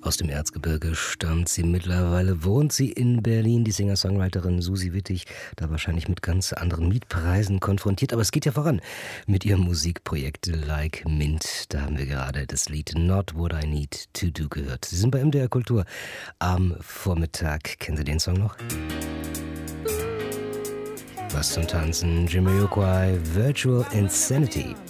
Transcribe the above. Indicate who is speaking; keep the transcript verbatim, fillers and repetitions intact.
Speaker 1: Aus dem Erzgebirge stammt sie. Mittlerweile wohnt sie in Berlin, die Singer-Songwriterin Susi Wittig, da wahrscheinlich mit ganz anderen Mietpreisen konfrontiert. Aber es geht ja voran mit ihrem Musikprojekt Like Mint. Da haben wir gerade das Lied Not What I Need To Do gehört. Sie sind bei M D R Kultur am Vormittag. Kennen Sie den Song noch? Was zum Tanzen, Jamiroquai, Virtual Insanity.